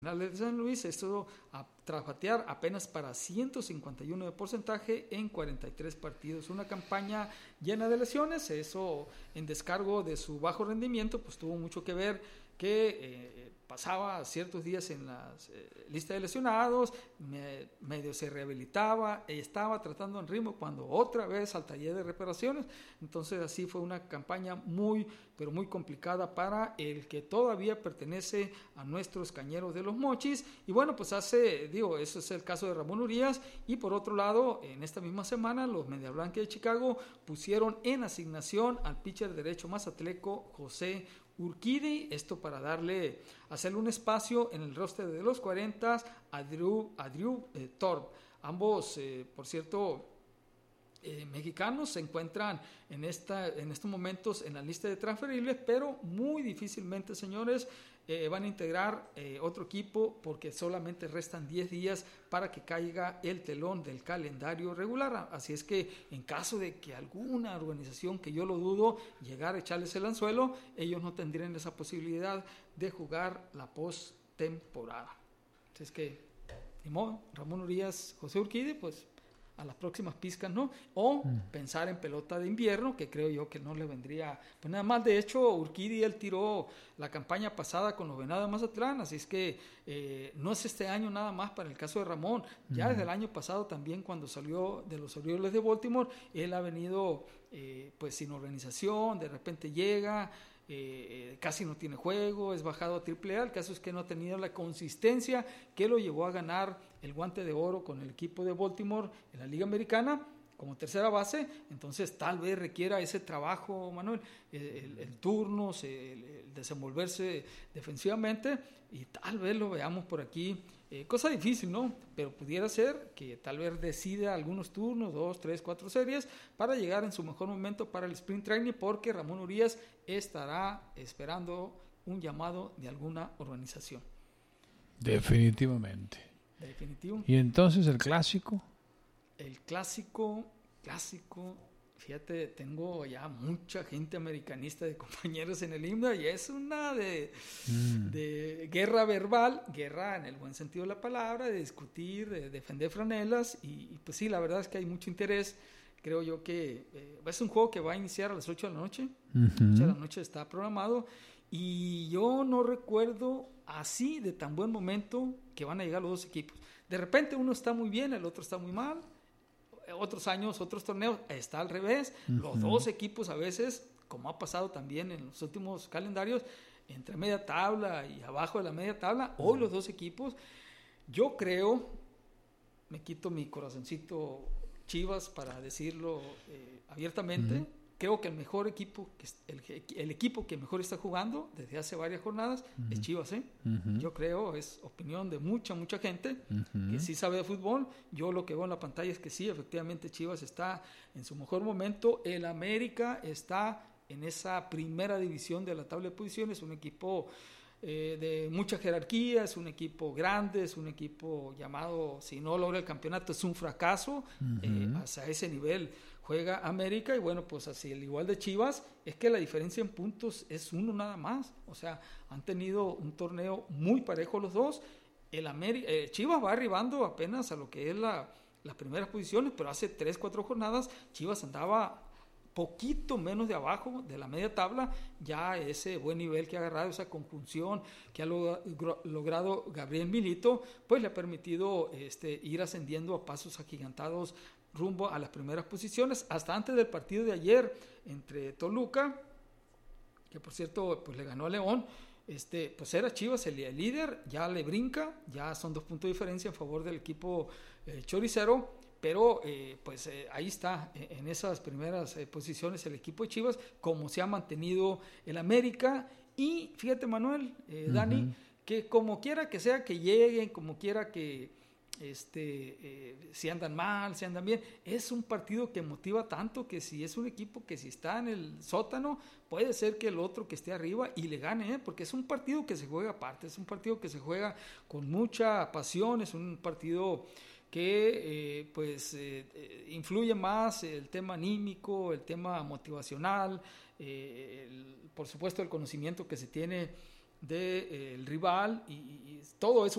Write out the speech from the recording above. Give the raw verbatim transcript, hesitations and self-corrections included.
de San Luis, esto a, tras batear apenas para ciento cincuenta y uno de porcentaje en cuarenta y tres partidos. Una campaña llena de lesiones, eso en descargo de su bajo rendimiento, pues tuvo mucho que ver que eh, pasaba ciertos días en la eh, lista de lesionados, me, medio se rehabilitaba, y estaba tratando en ritmo cuando otra vez al taller de reparaciones. Entonces así fue una campaña muy, pero muy complicada para el que todavía pertenece a nuestros cañeros de los Mochis. Y bueno, pues hace, digo, eso es el caso de Ramón Urias. Y por otro lado, en esta misma semana, los Media Blanca de Chicago pusieron en asignación al pitcher derecho mazatleco José Urquidi, esto para darle, hacerle un espacio en el roster de los cuarenta a Drew, a Drew eh, Thorpe. Ambos, eh, por cierto, eh, mexicanos se encuentran en, esta, en estos momentos en la lista de transferibles, pero muy difícilmente, señores, eh, van a integrar eh, otro equipo porque solamente restan diez días para que caiga el telón del calendario regular. Así es que en caso de que alguna organización, que yo lo dudo, llegara a echarles el anzuelo, ellos no tendrían esa posibilidad de jugar la postemporada. Así es que, ni modo, Ramón Urias, José Urquidi, pues a las próximas pizcas, ¿no? O mm. pensar en pelota de invierno, que creo yo que no le vendría pues nada más. De hecho, Urquidi, él tiró la campaña pasada con los Venados de Mazatlán, así es que eh, no es este año nada más para el caso de Ramón. Ya mm. desde el año pasado también, cuando salió de los Orioles de Baltimore, él ha venido eh, pues sin organización, de repente llega, Eh, casi no tiene juego, es bajado a triple A. El caso es que no ha tenido la consistencia que lo llevó a ganar el Guante de Oro con el equipo de Baltimore en la Liga Americana como tercera base. Entonces tal vez requiera ese trabajo, Manuel, el, el, el turno, el, el desenvolverse defensivamente, y tal vez lo veamos por aquí. Eh, cosa difícil, ¿no? Pero pudiera ser que tal vez decida algunos turnos, dos, tres, cuatro series, para llegar en su mejor momento para el Spring Training, porque Ramón Urias estará esperando un llamado de alguna organización. Definitivamente. Definitivo. ¿Y entonces el clásico? El clásico, clásico... Fíjate, tengo ya mucha gente americanista de compañeros en el himno, y es una de, mm. de guerra verbal, guerra en el buen sentido de la palabra, de discutir, de defender franelas, y, y pues sí, la verdad es que hay mucho interés. Creo yo que eh, es un juego que va a iniciar a las ocho de la noche, uh-huh. ocho de la noche está programado, y yo no recuerdo así de tan buen momento que van a llegar los dos equipos. De repente uno está muy bien, el otro está muy mal. Otros años, otros torneos, está al revés. Uh-huh. Los dos equipos a veces, como ha pasado también en los últimos calendarios, entre media tabla y abajo de la media tabla, uh-huh. hoy los dos equipos, yo creo, me quito mi corazoncito Chivas para decirlo eh, abiertamente, uh-huh. creo que el mejor equipo, el, el equipo que mejor está jugando desde hace varias jornadas uh-huh. es Chivas, ¿eh? Uh-huh. Yo creo, es opinión de mucha, mucha gente uh-huh. que sí sabe de fútbol. Yo lo que veo en la pantalla es que sí, efectivamente Chivas está en su mejor momento. El América está en esa primera división de la tabla de posiciones, un equipo eh, de mucha jerarquía, es un equipo grande, es un equipo llamado, si no logra el campeonato, es un fracaso. Uh-huh. eh, hasta ese nivel juega América, y bueno, pues así, el igual de Chivas, es que la diferencia en puntos es uno nada más. O sea, han tenido un torneo muy parejo los dos. El América, eh, Chivas va arribando apenas a lo que es la, las primeras posiciones, pero hace tres, cuatro jornadas Chivas andaba poquito menos de abajo de la media tabla. Ya ese buen nivel que ha agarrado, esa conjunción que ha log- logrado Gabriel Milito, pues le ha permitido este, ir ascendiendo a pasos agigantados rumbo a las primeras posiciones. Hasta antes del partido de ayer entre Toluca, que por cierto pues le ganó a León, este, pues era Chivas el, el líder, ya le brinca, ya son dos puntos de diferencia en favor del equipo eh, choricero, pero eh, pues eh, ahí está, eh, en esas primeras eh, posiciones el equipo de Chivas, como se ha mantenido el América. Y fíjate, Manuel, eh, uh-huh. Dani, que como quiera que sea que lleguen, como quiera que este eh, si andan mal, si andan bien, es un partido que motiva tanto, que si es un equipo que si está en el sótano, puede ser que el otro que esté arriba y le gane, ¿eh? Porque es un partido que se juega aparte, es un partido que se juega con mucha pasión, es un partido que eh, pues eh, influye más el tema anímico, el tema motivacional, eh, el, por supuesto el conocimiento que se tiene del de, eh, rival y, y todo eso